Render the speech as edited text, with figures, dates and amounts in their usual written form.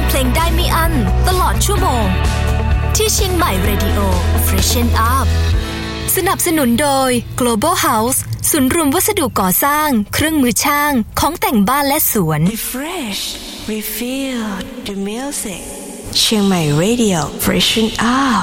เพลงได้ไม่อั้นตลอดชั่วโมงที่เชียงใหม่ Radio Freshen Up สนับสนุนโดย Global House ศูนย์รวมวัสดุก่อสร้างเครื่องมือช่างของแต่งบ้านและสวน Refresh, refill the music เชียงใหม่ Radio Freshen Up